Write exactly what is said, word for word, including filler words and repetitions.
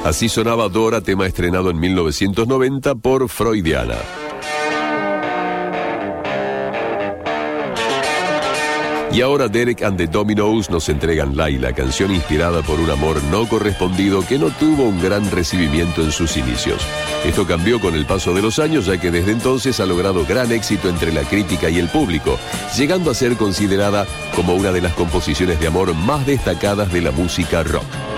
Así sonaba Dora, tema estrenado en mil novecientos noventa por Freudiana. Y ahora Derek and the Dominos nos entregan Laila, canción inspirada por un amor no correspondido que no tuvo un gran recibimiento en sus inicios. Esto cambió con el paso de los años, ya que desde entonces ha logrado gran éxito entre la crítica y el público, llegando a ser considerada como una de las composiciones de amor más destacadas de la música rock.